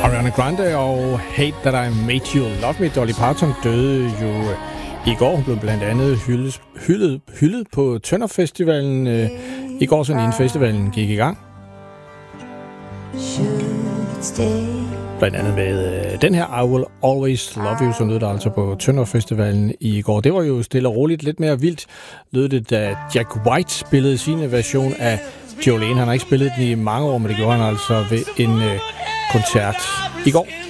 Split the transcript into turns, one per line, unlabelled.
Ariana Grande og Hate That I Made You Love Me. Dolly Parton døde jo i går. Hun blev blandt andet hyldet på Tønder Festivalen i går, sådan inden festivalen gik i gang. Blandt andet med den her I Will Always Love You, som lød der altså på Tønder Festivalen i går. Det var jo stille og roligt, lidt mere vildt lød det, da Jack White spillede sin version af Jolene. Han har ikke spillet den i mange år, men det gjorde han altså ved en koncert i går.